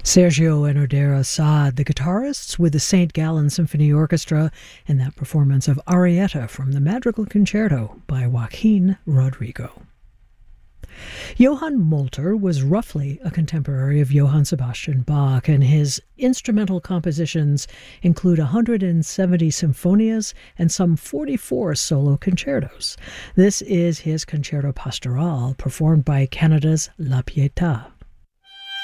Sergio and Oder Assad, the guitarists with the St. Gallen Symphony Orchestra, in that performance of Arietta from the Madrigal Concerto by Joaquin Rodrigo. Johann Molter was roughly a contemporary of Johann Sebastian Bach, and his instrumental compositions include 170 symphonias and some 44 solo concertos. This is his Concerto Pastoral, performed by Canada's La Pietà.